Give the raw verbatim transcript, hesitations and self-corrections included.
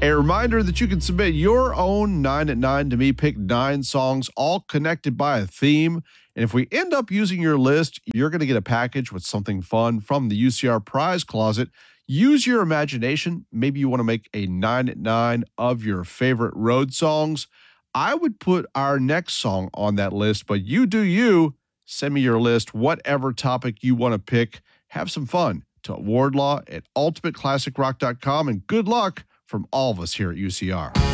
A reminder that you can submit your own nine at nine to me. Pick nine songs, all connected by a theme. And if we end up using your list, you're going to get a package with something fun from the U C R Prize Closet. Use your imagination. Maybe you want to make a nine at nine of your favorite road songs. I would put our next song on that list, but you do you. Send me your list, whatever topic you want to pick. Have some fun. To Wardlaw at ultimate classic rock dot com, and good luck from all of us here at U C R.